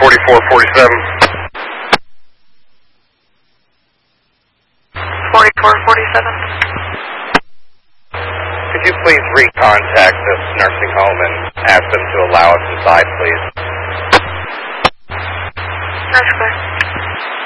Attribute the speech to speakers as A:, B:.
A: 4447.
B: 4447.
A: Could you please recontact this nursing home and ask them to allow us inside, please?
B: That's good.